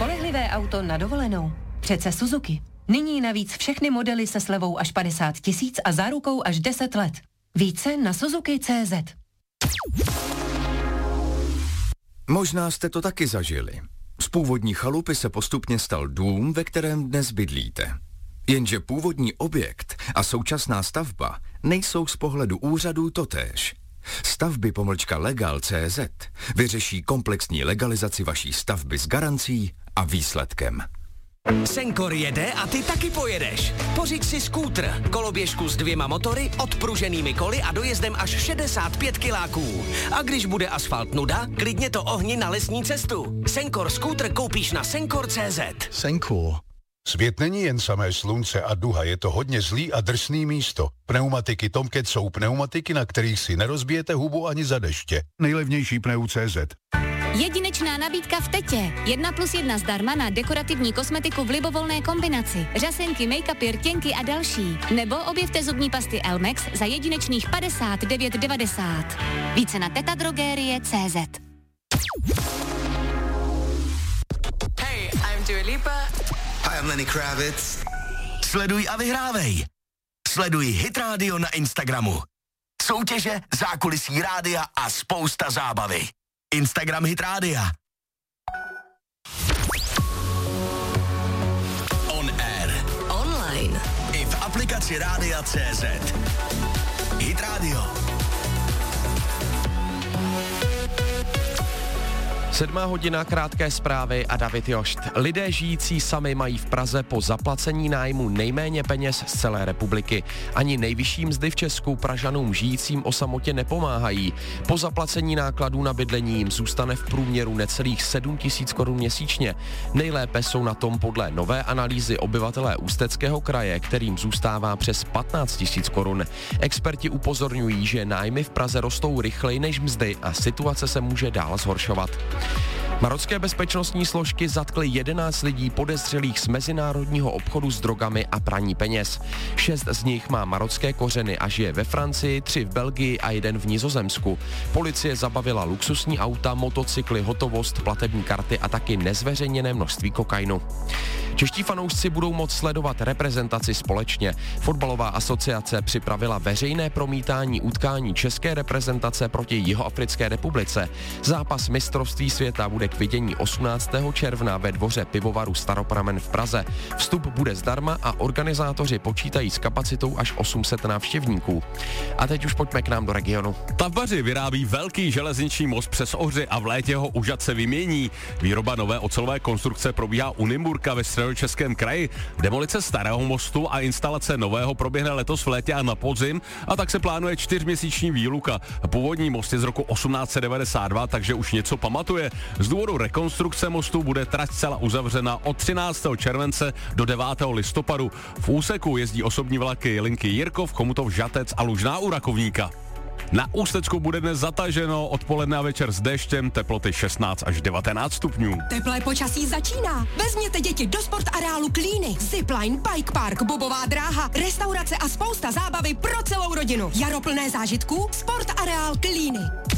Spolehlivé auto na dovolenou. Přece Suzuki. Nyní navíc všechny modely se slevou až 50 000 a zárukou až 10 let. Více na Suzuki.cz. Možná jste to taky zažili. Z původní chalupy se postupně stal dům, ve kterém dnes bydlíte. Jenže původní objekt a současná stavba nejsou z pohledu úřadů totéž. Stavby-legal.cz vyřeší komplexní legalizaci vaší stavby s garancí a výsledkem. Senkor jede a ty taky pojedeš. Pořiď si skútr, koloběžku s 2 motory, odpruženými koly a dojezdem až 65 kiláků. A když bude asfalt nuda, klidně to ohni na lesní cestu. Senkor skútr koupíš na Senkor.cz. Senkor. Svět není jen samé slunce a duha, je to hodně zlý a drsný místo. Pneumatiky Tomcat jsou pneumatiky, na kterých si nerozbijete hubu ani za deště. Nejlevnější pneu.cz. Jedinečná nabídka v Tetě. 1+1 zdarma na dekorativní kosmetiku v libovolné kombinaci. Řasenky, make-upy, rtěnky a další. Nebo objevte zubní pasty Elmex za jedinečných 59,90. Více na tetadrogerie.cz. Hey, I'm Dua Lipa. Hi, I'm Lenny Kravitz. Sleduj a vyhrávej. Sleduj Hit Radio na Instagramu. Soutěže, zákulisí rádia a spousta zábavy. Instagram Hit Rádia. On air. Online. I v aplikaci Rádia.cz. Hit Radio. 7:00, krátké zprávy a David Jošt. Lidé žijící sami mají v Praze po zaplacení nájmu nejméně peněz z celé republiky. Ani nejvyšší mzdy v Česku Pražanům žijícím o samotě nepomáhají. Po zaplacení nákladů na bydlení jim zůstane v průměru necelých 7 000 korun měsíčně. Nejlépe jsou na tom podle nové analýzy obyvatelé Ústeckého kraje, kterým zůstává přes 15 000 korun. Experti upozorňují, že nájmy v Praze rostou rychleji než mzdy a situace se může dál zhoršovat. Marocké bezpečnostní složky zatkly 11 lidí podezřelých z mezinárodního obchodu s drogami a praní peněz. 6 z nich má marocké kořeny a žije ve Francii, 3 v Belgii a 1 v Nizozemsku. Policie zabavila luxusní auta, motocykly, hotovost, platební karty a taky nezveřejněné množství kokainu. Čeští fanoušci budou moct sledovat reprezentaci společně. Fotbalová asociace připravila veřejné promítání utkání české reprezentace proti Jihoafrické republice. Zápas mistrovství světa bude k vidění 18. června ve dvoře pivovaru Staropramen v Praze. Vstup bude zdarma a organizátoři počítají s kapacitou až 800 návštěvníků. A teď už pojďme k nám do regionu. Stavbaři vyrábí velký železniční most přes Ohři a v létě ho už se vymění. Výroba nové ocelové konstrukce probíhá u Nymburka ve Středočeském kraji. Demolice starého mostu a instalace nového proběhne letos v létě a na podzim, a tak se plánuje 4měsíční výluka. Původní most je z roku 1892, takže už něco pamatuje. Z důvodu rekonstrukce mostu bude trať zcela uzavřena od 13. července do 9. listopadu. V úseku jezdí osobní vlaky linky Jirkov, Chomutov, Žatec a Lužná u Rakovníka. Na Ústecku bude dnes zataženo, odpoledne a večer s déštěm, teploty 16 až 19 stupňů. Teplé počasí začíná. Vezměte děti do sportareálu Klíny. Zipline, bike park, bobová dráha, restaurace a spousta zábavy pro celou rodinu. Jaro plné zážitků, sportareál Klíny.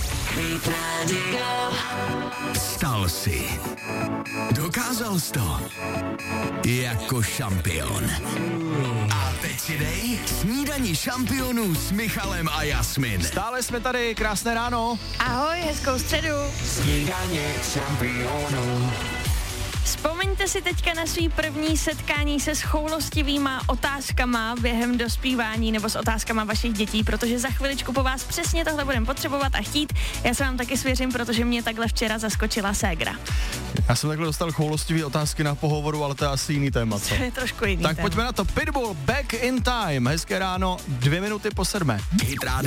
Stal si. Dokázal jsi to. Jako šampion. A teď si dej snídani šampionů s Michalem a Jasmin. Stále jsme tady, krásné ráno. Ahoj, hezkou středu. Snídaně šampionů. Vzpomeňte si teďka na svý první setkání se choulostivýma otázkama během dospívání nebo s otázkama vašich dětí, protože za chviličku po vás přesně tohle budeme potřebovat a chtít. Já se vám taky svěřím, protože mě takhle včera zaskočila ségra. Já jsem takhle dostal choulostivý otázky na pohovoru, ale to je asi jiný téma, co? To je trošku jiný tak téma. Pojďme na to. Pitbull, Back in Time. Hezké ráno, 2 minuty po 7.